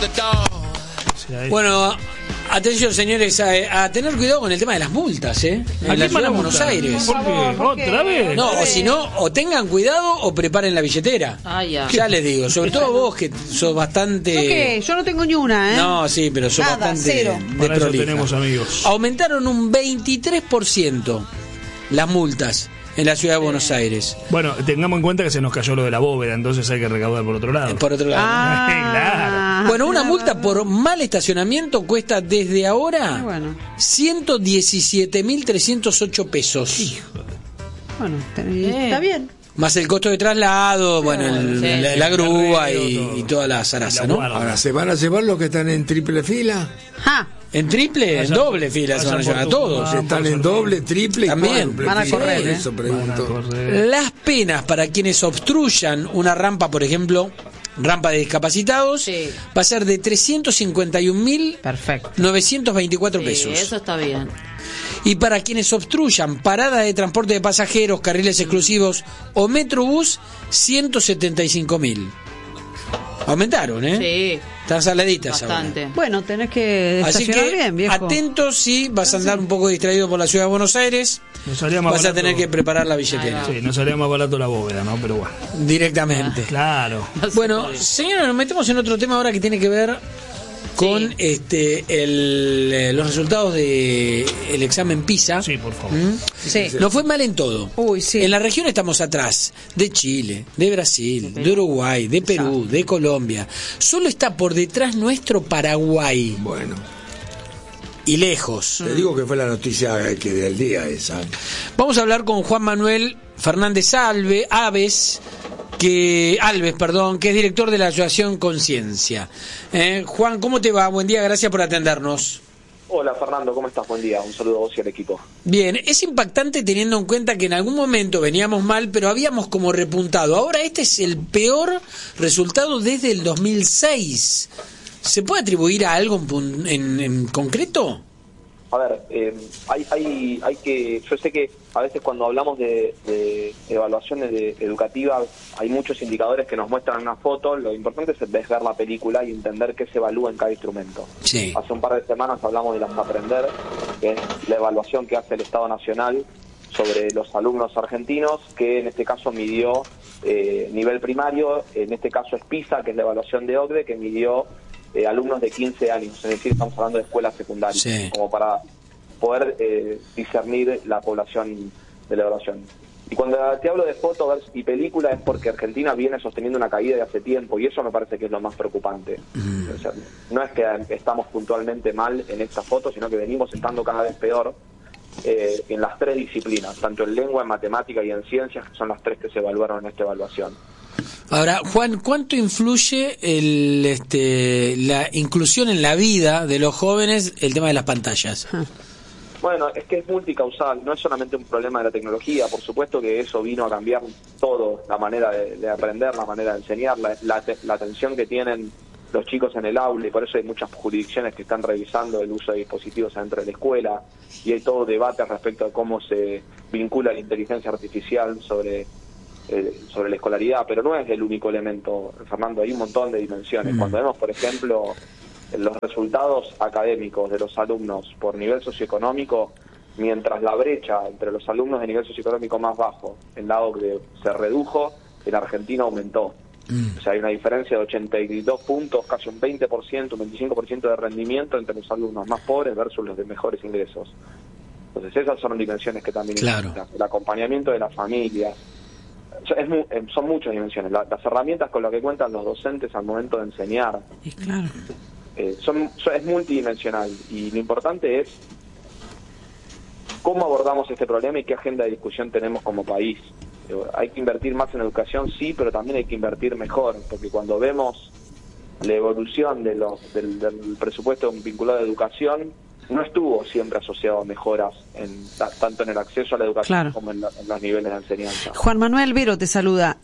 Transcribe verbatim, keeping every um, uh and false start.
Bueno, atención señores, a, a tener cuidado con el tema de las multas, ¿eh? En la ciudad de Buenos Aires. ¿Por qué? ¿Otra vez? No, o si no, o tengan cuidado o preparen la billetera. Ah, ya. Ya les digo, sobre todo vos que sos bastante... ¿Yo qué? Yo no tengo ni una, ¿eh? No, sí, pero sos Nada, bastante cero. Para eso desprolija. tenemos amigos. Aumentaron un veintitrés por ciento las multas en la ciudad de Buenos Aires. Bueno, tengamos en cuenta que se nos cayó lo de la bóveda, entonces hay que recaudar por otro lado. Por otro lado. Ah, Claro. Bueno, una multa por mal estacionamiento cuesta desde ahora Ah, bueno. ciento diecisiete mil trescientos ocho pesos. Bueno, está, Eh. está bien. Más el costo de traslado, bueno, el- sí. la, la grúa El arreglo, y, todo. y toda la zaraza, Y la ¿no? guarda. Ahora, ¿se van a llevar los que están en triple fila? Ja, En triple, en Vayan doble por- fila se van a vayan llevar a por tu- todos. Ah, ¿Están por en ser- doble, triple y También. cuádruple Van a fila? correr, ¿eh? Eso Van a pregunto. correr. Las penas para quienes obstruyan una rampa, por ejemplo, rampa de discapacitados, Sí. va a ser de trescientos cincuenta y un mil perfecto. novecientos veinticuatro Sí, pesos. eso está bien. Y para quienes obstruyan paradas de transporte de pasajeros, carriles exclusivos o Metrobús, ciento setenta y cinco mil. Aumentaron, ¿eh? Sí, Están saladitas bastante. ahora. Bueno, tenés que Así estacionar que bien, viejo. atentos si vas a andar un poco distraído por la ciudad de Buenos Aires, Nos salía más vas a barato- tener que preparar la billetera Ahí Sí, no salía más barato la bóveda, ¿no? Pero bueno. directamente. Claro. No se Bueno, puede. señores, nos metemos en otro tema ahora que tiene que ver con Sí. este el, eh, los resultados de el examen PISA. Sí, por favor. ¿Mm? Sí. Nos fue mal en todo. Uy, sí. En la región estamos atrás de Chile, de Brasil, de Uruguay, de Perú, de Colombia. Solo está por detrás nuestro Paraguay. Bueno, Y lejos. te digo que fue la noticia que del día esa. Vamos a hablar con Juan Manuel Fernández Alve, Aves, que Alves, perdón, que es director de la Asociación Conciencia. Eh, Juan, ¿cómo te va? Buen día, gracias por atendernos. Hola Fernando, ¿cómo estás? Buen día, un saludo a vos y al equipo. Bien, es impactante teniendo en cuenta que en algún momento veníamos mal, pero habíamos como repuntado. Ahora este es el peor resultado desde el dos mil seis. ¿Se puede atribuir a algo en, pun- en, en concreto? A ver, eh, hay, hay, hay que, yo sé que a veces cuando hablamos de, de evaluaciones de, educativas hay muchos indicadores que nos muestran una foto, lo importante es ver la película y entender qué se evalúa en cada instrumento. Sí. Hace un par de semanas hablamos de las Aprender, que es la evaluación que hace el Estado Nacional sobre los alumnos argentinos, que en este caso midió eh, nivel primario, en este caso es PISA, que es la evaluación de OCDE, que midió eh, alumnos de quince años, es decir, estamos hablando de escuelas secundarias, Sí. como para poder eh, discernir la población de la evaluación. Y cuando te hablo de fotos y película es porque Argentina viene sosteniendo una caída de hace tiempo y eso me parece que es lo más preocupante. O sea, no es que estamos puntualmente mal en esta foto, sino que venimos estando cada vez peor eh, en las tres disciplinas, tanto en lengua, en matemática y en ciencias, que son las tres que se evaluaron en esta evaluación. Ahora, Juan, ¿cuánto influye el, este, la inclusión en la vida de los jóvenes el tema de las pantallas? Bueno, es que es multicausal, no es solamente un problema de la tecnología, por supuesto que eso vino a cambiar todo, la manera de, de aprender, la manera de enseñar, la, la, la atención que tienen los chicos en el aula, y por eso hay muchas jurisdicciones que están revisando el uso de dispositivos dentro de la escuela, y hay todo debate respecto a cómo se vincula la inteligencia artificial sobre, eh, sobre la escolaridad, pero no es el único elemento, Fernando, hay un montón de dimensiones. Mm. Cuando vemos, por ejemplo, los resultados académicos de los alumnos por nivel socioeconómico, mientras la brecha entre los alumnos de nivel socioeconómico más bajo en la OCDE se redujo, en Argentina aumentó. Mm. O sea, hay una diferencia de ochenta y dos puntos, casi un veinte por ciento, un veinticinco por ciento de rendimiento entre los alumnos más pobres versus los de mejores ingresos. Entonces esas son dimensiones que también claro. Importan. El acompañamiento de las familias. O sea, es mu son muchas dimensiones. La, las herramientas con las que cuentan los docentes al momento de enseñar. Y claro. Eh, son, son, es multidimensional y lo importante es cómo abordamos este problema y qué agenda de discusión tenemos como país. Eh, hay que invertir más en educación, sí, pero también hay que invertir mejor, porque cuando vemos la evolución de los, del, del presupuesto vinculado a educación, no estuvo siempre asociado a mejoras en, tanto en el acceso a la educación claro. como en, la, en los niveles de enseñanza. Juan Manuel Vero te saluda.